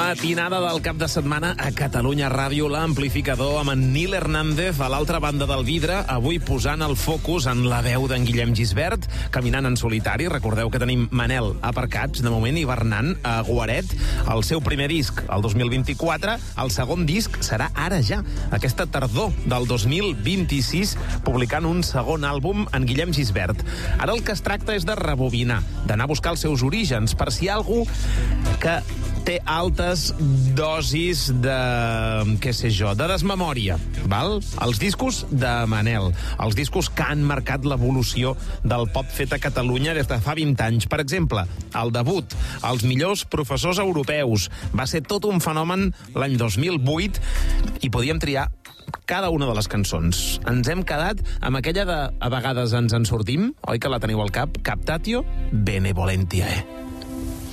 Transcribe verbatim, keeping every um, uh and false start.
Matinada del cap de setmana a Catalunya Ràdio, l'amplificador amb en Nil Hernández a l'altra banda del vidre, avui posant el focus en la veu d'en Guillem Gisbert, caminant en solitari. Recordeu que tenim Manel aparcats, de moment hivernant a Guaret, el seu primer disc el dos mil vint-i-quatre, el segon disc serà ara ja, aquesta tardor del dos mil vint-i-sis, publicant un segon àlbum en Guillem Gisbert. Ara el que es tracta és de rebobinar, d'anar a buscar els seus orígens, per si hi ha algú que té altes dosis de, què sé jo, de desmemòria, val? Els discos de Manel, els discos que han marcat l'evolució del pop fet a Catalunya des de fa vint anys. Per exemple, el debut, Els millors professors europeus, va ser tot un fenomen l'any dos mil vuit i podíem triar cada una de les cançons. Ens hem quedat amb aquella de a vegades ens en sortim, oi que la teniu al cap? Captatio Benevolentiae.